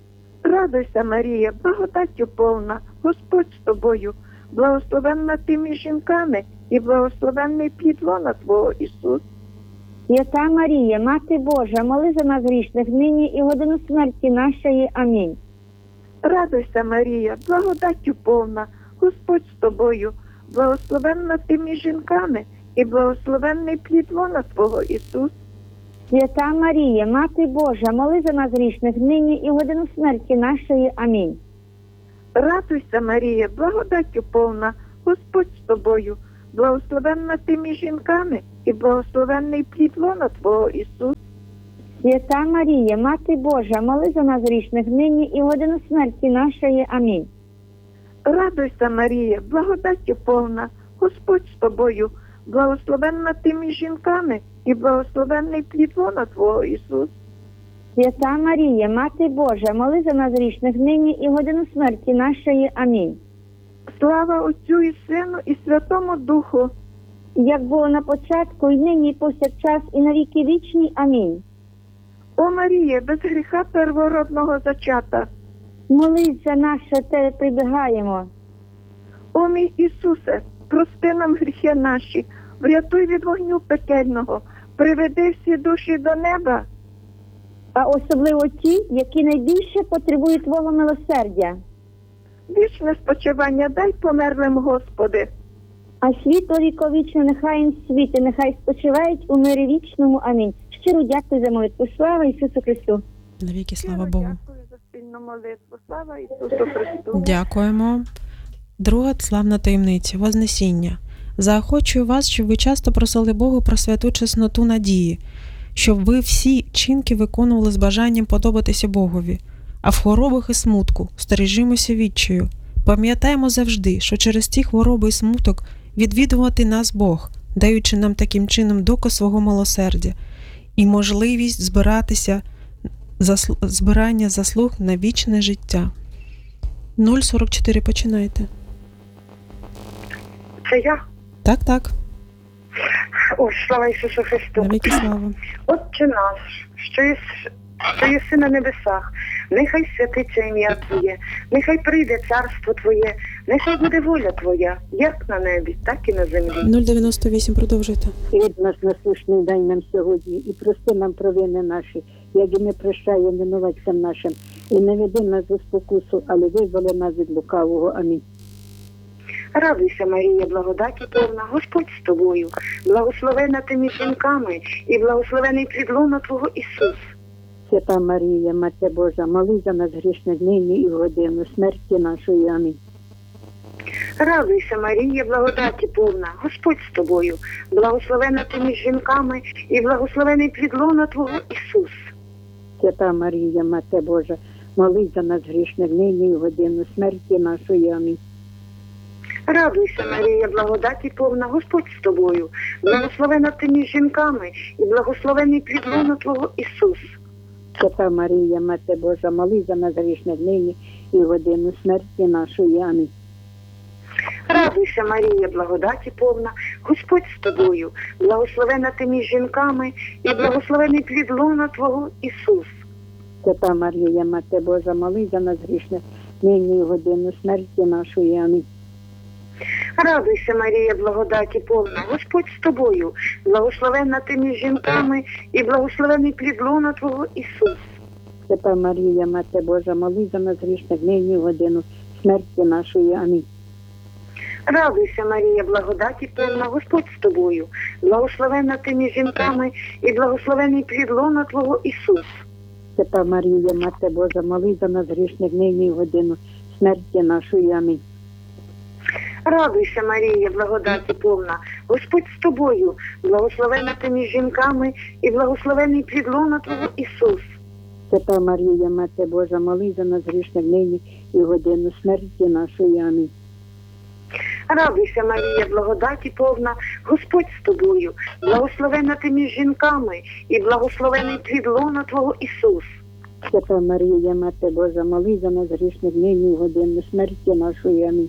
Радуйся, Марія, благодаттю повна, Господь з тобою, благословенна ти між жінками, і благословенний плід лона Твого Ісус. Свята Марія, Мати Божа, моли за нас грішних, нині і годину смерті нашої. Амінь. Радуйся, Марія, благодаттю повна, Господь з тобою, благословенна ти між жінками, і благословенний плід лона Твого Ісус. Свята Марія, Мати Божа, моли за нас грішних, нині і годину смерті нашої. Амінь. Радуйся, Марія, благодаттю повна, Господь з тобою, благословенна ти між жінками, і благословенний плід лона Твого Ісус. Свята Марія, Мати Божа, моли за нас грішних, нині і годину смерті нашої. Амінь. Радуйся, Марія, благодаттю повна, Господь з тобою, благословенна ти між жінками, і благословенний плід лона Твого Ісус. Свята Марія, Мати Божа, моли за нас грішних, нині і годину смерті нашої. Амінь. Слава Отцю і Сину, і Святому Духу, як було на початку, і нині, і повсякчас, і на віки вічні. Амінь. О Марія, без гріха первородного зачата, молись за нас, що тебе прибігаємо. О мій Ісусе, прости нам гріхи наші, врятуй від вогню пекельного, приведи всі душі до неба, а особливо ті, які найбільше потребують Твого милосердя. Вічне спочивання дай померлим, Господи. А світло віковічне нехай їм світи, нехай спочивають у мирі вічному. Амінь. Щиро дякую за молитву. Слава Ісусу Христу. Навіки слава Богу. Дякую за спільну молитву. Слава Ісусу Христу. Дякуємо. Друга славна таємниця – Вознесіння. Заохочую вас, щоб ви часто просили Богу про святу чесноту надії, щоб ви всі чинки виконували з бажанням подобатися Богові, а в хворобах і смутку стережімося відчаю. Пам'ятаємо завжди, що через ці хвороби і смуток відвідувати нас Бог, даючи нам таким чином доказ свого милосердя і можливість збиратися, заслу, збирання заслуг на вічне життя. нуль сорок чотири, починайте. Це я? Так, так. О, слава Ісусу Христу. Навіки слава. Отче наш, що єси, що єси на небесах, нехай святиться ім'я Твоє, нехай прийде царство Твоє, нехай буде воля Твоя, як на небі, так і на землі. нуль дев'яносто вісім, продовжуйте. Хліб наш насущний дай нам сьогодні, і прости нам провини наші, як і ми прощаємо винуватцям нашим. І не веди нас у спокусу, але визволи нас від лукавого. Амінь. Радуйся, Марія, благодаті повна, Господь з тобою, благословена ти між жінками, і благословений плід лона Твого Ісус. Свята Марія, Мати Божа, моли за нас грішних нині і в годину смерті нашої. Амінь. Радуйся, Марія, благодаті повна, Господь з тобою, благословена ти між жінками, і благословений плід лона Твого Ісус. Свята Марія, Мати Божа, моли за нас грішних нині і в годину смерті нашої. Амінь. Радуйся, Марія, благодаті повна, Господь з тобою, благословена ти між жінками, і благословений плід лона Твого Ісус. Свята Марія, Мати Божа, моли за нас грішних нині і в годину смерті нашої. Амінь. Радуйся, Марія, благодаті повна, Господь з тобою, благословена ти між жінками, і благословений плід лона Твого Ісус. Свята Марія, Мати Божа, моли за нас грішних нині і в годину смерті нашої. Амінь. Радуйся, Марія, благодаті повна, Господь з тобою, благословена ти між жінками, і благословений плід лона Твого Ісус. Свята Марія, Мати Божа, моли за нас грішних нині і в годину смерті нашої. Амінь. Радуйся, Марія, благодаті повна, Господь з тобою, благословена ти між жінками, і благословений плід лона Твого Ісус. Свята Марія, Мати Божа, моли за нас грішних нині і в годину смерті нашої. Амінь. Радуйся, Марія, благодаті повна, Господь з тобою, благословена ти між жінками, і благословений плід лона Твого Ісус. Свята Марія, Мати Божа, моли за нас грішних нині і в годину смерті нашої. Амінь. Радуйся, Марія, благодаті повна, Господь з тобою, благословена ти між жінками, і благословений плід лона Твого Ісус. Свята Марія, Мати Божа, моли за нас грішних нині і в годину смерті нашої. Амінь.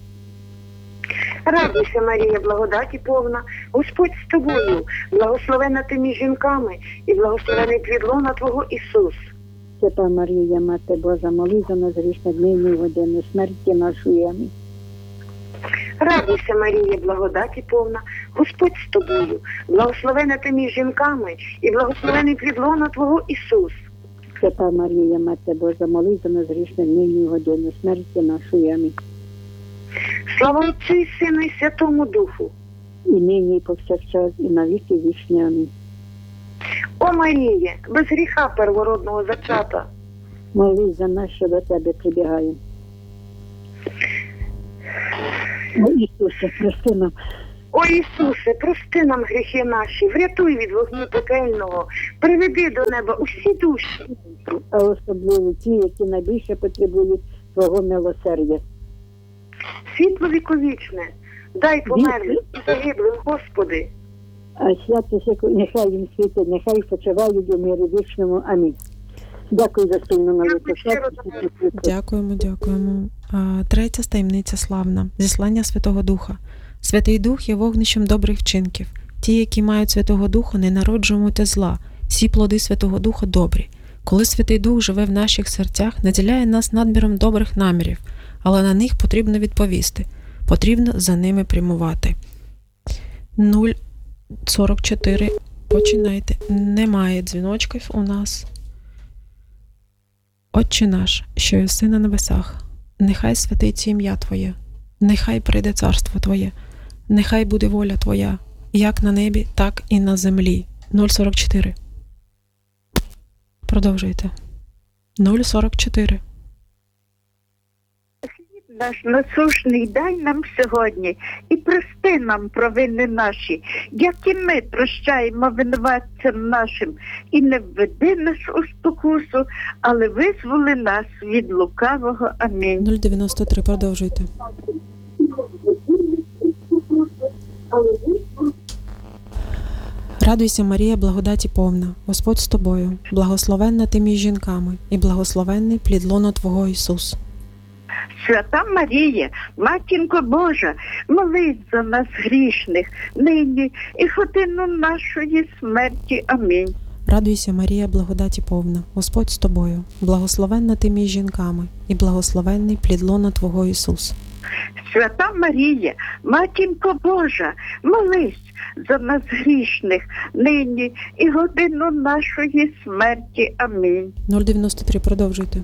Радуйся, Марія, благодаті повна, Господь з тобою, благословена ти між жінками, і благословений плід лона Твого Ісус. Свята Марія, Мати Божа, моли за нас грішних нині і в годину смерті нашої. Амінь. Радуйся, Марія, благодаті повна, Господь з тобою, благословена ти між жінками і благословений плід лона Твого Ісус. Свята Марія, Мати Божа, молись за нас грішних, нині і в годину смерті нашої. Амінь. Слава Отцю і Сину і Святому Духу. І нині, і повсякчас, і на віки вічні. Амінь. О Маріє, без гріха первородного зачата, молись за нас, що до тебе прибігаємо. О Ісусе, прости нам. О Ісусе, прости нам гріхи наші, врятуй від вогню пекельного, приведи до неба усі душі. А особливо ті, які найбільше потребують Твого милосердя. Світло віковічне, дай померлим і загиблим, Господи. А святість, нехай їм світить, нехай спочивають у мирі вічному. Амінь. Дякую за спільну молитву. Дякуємо, дякуємо. А, третя таємниця славна. Зіслання Святого Духа. Святий Дух є вогнищем добрих вчинків. Ті, які мають Святого Духа, не народжуватимуть зла. Всі плоди Святого Духа добрі. Коли Святий Дух живе в наших серцях, наділяє нас надміром добрих намірів, але на них потрібно відповісти. Потрібно за ними прямувати. нуль сорок чотири. Починайте. Немає дзвіночків у нас. Отче наш, що єси на небесах, нехай святиться ім'я Твоє, нехай прийде царство Твоє, нехай буде воля Твоя, як на небі, так і на землі. нуль сорок чотири. Продовжуйте. нуль сорок чотири. Наш насущний дай нам сьогодні і прости нам провини наші, як і ми прощаємо винуватцям нашим, і не введи нас у спокусу, але визволи нас від лукавого. Амінь. нуль дев'яносто три. Продовжуйте. Радуйся, Марія, благодаті повна, Господь з тобою, благословенна ти між жінками, і благословенний плід лона Твого Ісус. Свята Марія, Матінко Божа, молись за нас грішних, нині і годину нашої смерті. Амінь. Радуйся, Марія, благодаті повна, Господь з тобою, благословенна ти між жінками, і благословенний плід лона Твого Ісус. Свята Марія, Матінко Божа, молись за нас грішних, нині і годину нашої смерті. Амінь. нуль дев'яносто три. Продовжуйте.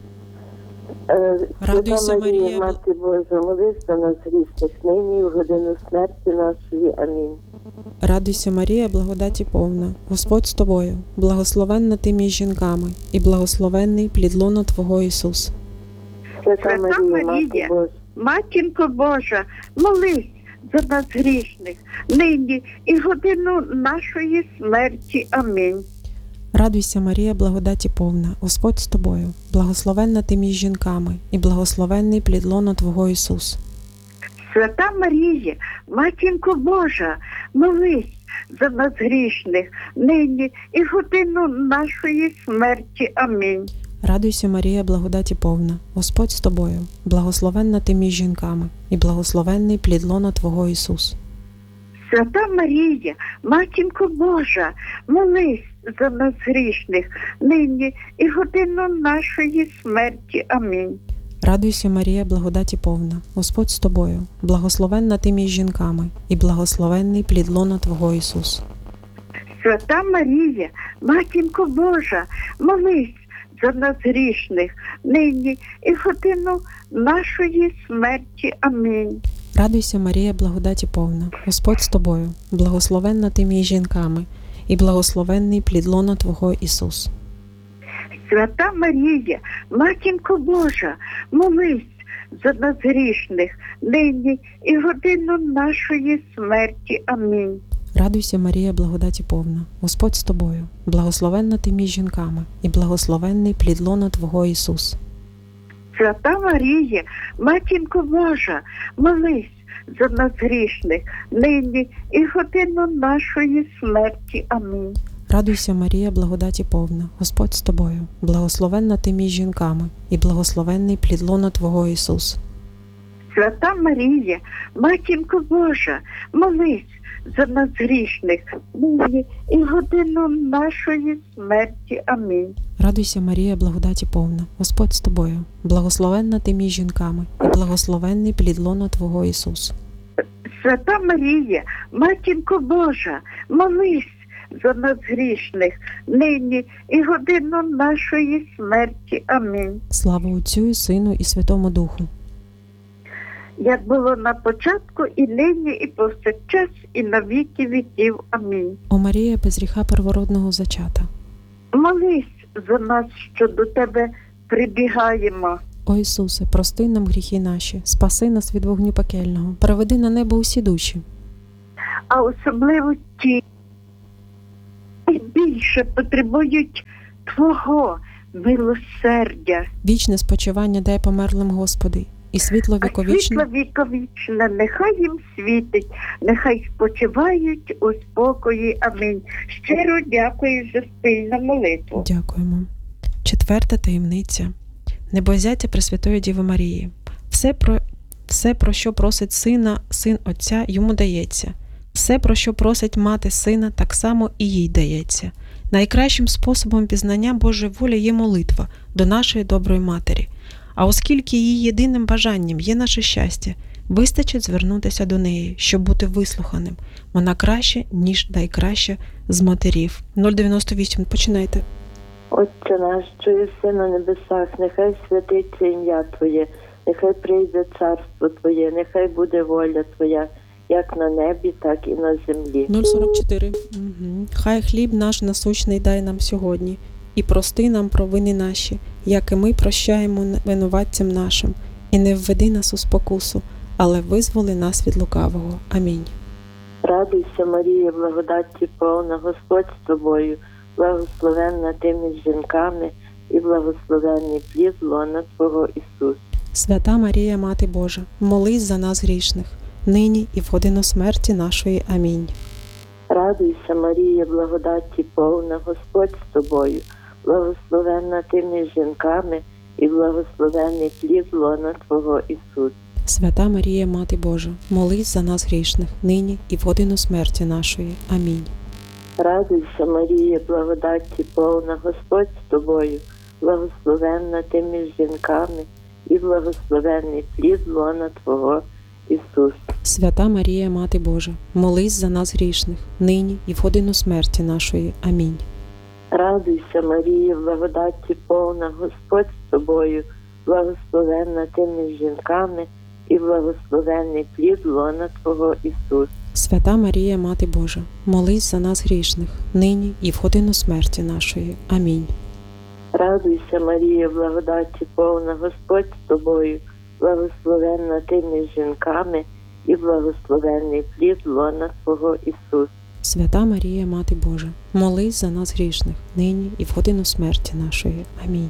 Радуйся, Марія, Мати Божа, молись за нас грішних, нині і в годину смерті нашої. Амінь. Радуйся, Марія, благодаті повна, Господь з тобою, благословенна ти між жінками, і благословенний плід лона Твого Ісус. Свята Марія, Матінко Божа, молись за нас грішних, нині і годину нашої смерті. Амінь. Радуйся, Марія, благодаті повна, Господь з тобою, благословенна ти між жінками, і благословенний плід лона Твого Ісус. Свята Марія, Матінко Божа, молись за нас грішних, нині і годину нашої смерті. Амінь. Радуйся, Марія, благодаті повна, Господь з тобою, благословенна ти між жінками, і благословенний плід лона Твого Ісус. Свята Марія, Матінко Божа, молись за нас грішних, нині і годину нашої смерті. Амінь. Радуйся, Марія, благодаті повна, Господь з тобою, благословенна ти між жінками, і благословенний плід лона Твого Ісус. Свята Марія, Матінко Божа, молись за нас грішних, нині і годину нашої смерті. Амінь. Радуйся, Марія, благодаті повна, Господь з тобою, благословенна ти між жінками, і благословенний плід лона Твого Ісус. Свята Марія, Матінко Божа, молись за нас грішних, нині і годину нашої смерті. Амінь. Радуйся, Марія, благодаті повна, Господь з тобою, благословенна ти між жінками, і благословенний плід лона Твого Ісус. Свята Марія, Матінко Божа, молись за нас грішних, нині і годину нашої смерті. Амінь. Радуйся, Марія, благодаті повна, Господь з тобою, благословенна ти між жінками, і благословенний плід лона Твого Ісус. Свята Марія, Матінко Божа, молись за нас грішних, нині і годину нашої смерті. Амінь. Радуйся, Марія, благодаті повна, Господь з тобою, благословенна ти між жінками, і благословенний плід лона Твого Ісус. Свята Марія, Матінко Божа, молись за нас грішних, нині і годину нашої смерті. Амінь. Слава Отцю і Сину і Святому Духу. Як було на початку, і нині, і повсякчас, і на віки віків. Амінь. О Марія, без гріха первородного зачата. Молись за нас, що до Тебе прибігаємо. О Ісусе, прости нам гріхи наші, спаси нас від вогню пекельного, переведи на небо усі душі. А особливо ті, найбільше потребують Твого милосердя. Вічне спочивання дай померлим, Господи, і світло віковічне. Світло віковічне, нехай їм світить, нехай спочивають у спокої. Амінь. Щиро дякую за спільну молитву. Дякуємо. Четверта таємниця. Небозяття Пресвятої Діви Марії. Все про, все, про що просить сина, син Отця, йому дається. Все, про що просить мати сина, так само і їй дається. Найкращим способом пізнання Божої волі є молитва до нашої доброї матері. А оскільки її єдиним бажанням є наше щастя, вистачить звернутися до неї, щоб бути вислуханим. Вона краще, ніж найкраща з матерів. нуль дев'яносто вісім, починайте. Отче наш, що єси на небесах, нехай святиться ім'я Твоє, нехай прийде царство Твоє, нехай буде воля Твоя, як на небі, так і на землі. нуль сорок чотири. Угу. Хай хліб наш насущний дай нам сьогодні, і прости нам провини наші, як і ми прощаємо винуватцям нашим, і не введи нас у спокусу, але визволи нас від лукавого. Амінь. Радуйся, Марія, благодаті повна, Господь з тобою, благословенна ти між жінками, і благословенний плід лона Твого, Ісус. Свята Марія, Мати Божа, молись за нас грішних, нині і в годину смерті нашої. Амінь. Радуйся, Марія, благодаті повна, Господь з тобою, благословенна ти між жінками, і благословенний плід лона Твого, Ісус. Свята Марія, Мати Божа, молись за нас грішних, нині і в годину смерті нашої. Амінь. Радуйся, Марія, благодаті повна, Господь з тобою, благословенна ти між жінками, і благословенний плід лона Твого, Ісус. Свята Марія, Мати Божа, молись за нас грішних, нині і в годину смерті нашої. Амінь. Радуйся, Марія, благодаті повна, Господь з тобою, благословенна ти між жінками, і благословенний плід лона Твого, Ісус. Свята Марія, Мати Божа, молись за нас грішних, нині і в годину смерті нашої. Амінь. Радуйся, Марія, благодаті повна, Господь з тобою, благословенна ти між жінками, і благословенний плід лона Твого, Ісус. Свята Марія, Мати Божа, молись за нас грішних, нині і в годину смерті нашої. Амінь.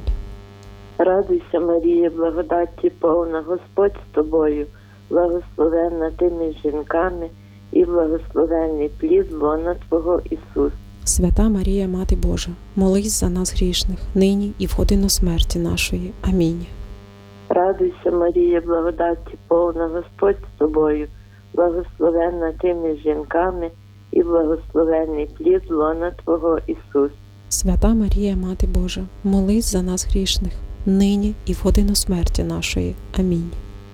Радуйся, Марія, благодаті повна, Господь з тобою, благословенна ти між жінками, і благословенний плід лона Твого, Ісус. Свята Марія, Мати Божа, молись за нас грішних, нині і в годину смерті нашої. Амінь. Радуйся, Марія, благодаті повна, Господь з тобою, благословенна ти між жінками, і благословенний плід лона Твого, Ісус. Свята Марія, Мати Божа, молись за нас грішних, нині і в годину смерті нашої. Амінь.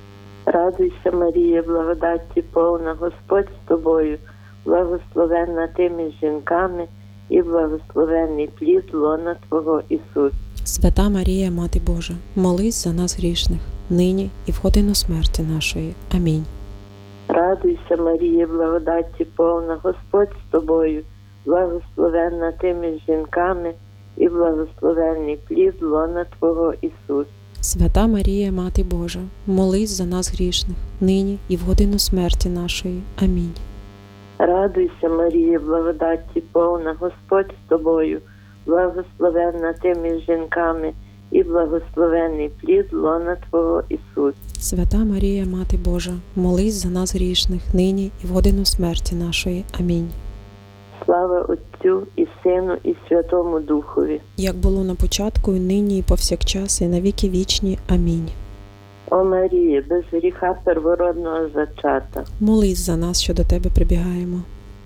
Радуйся, Марія, благодаті повна, Господь з тобою, благословенна ти між жінками, і благословенний плід лона Твого, Ісус. Свята Марія, Мати Божа, молись за нас грішних, нині і в годину смерті нашої. Амінь. Радуйся, Марія, благодаті повна, Господь з тобою, благословенна ти між жінками, і благословенний плід лона Твого, Ісус. Свята Марія, Мати Божа, молись за нас грішних, нині і в годину смерті нашої. Амінь. Радуйся, Марія, благодаті повна, Господь з тобою, благословенна ти між жінками, і благословенний плід лона Твого, Ісус. Свята Марія, Мати Божа, молись за нас грішних, нині і в годину смерті нашої. Амінь. Слава Отцю і Сину і Святому Духові. Як було на початку, і нині, і повсякчас, і на віки вічні. Амінь. О Марія, без гріха первородного зачата, молись за нас, що до Тебе прибігаємо.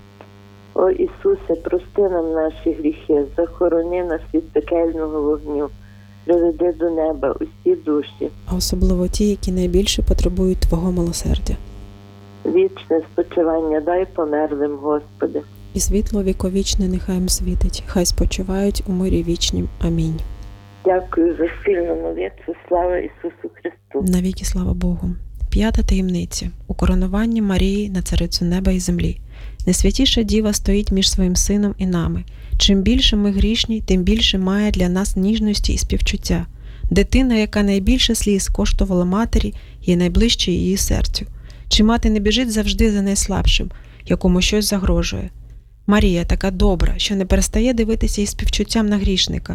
О Ісусе, прости нам наші гріхи, захорони нас від пекельного вогню, приведи до неба усі душі, а особливо ті, які найбільше потребують Твого милосердя. Вічне спочивання дай померлим, Господи. І світло віковічне нехай їм світить, хай спочивають у мирі вічнім. Амінь. Дякую за спільну молитву. Слава Ісусу Христу. Навіки слава Богу. П'ята таємниця. У коронуванні Марії на царицю неба і землі. Найсвятіша Діва стоїть між своїм сином і нами. Чим більше ми грішні, тим більше має для нас ніжності і співчуття. Дитина, яка найбільше сліз коштувала матері, є найближче її серцю. Чи мати не біжить завжди за найслабшим, якому щось загрожує? Марія така добра, що не перестає дивитися із співчуттям на грішника,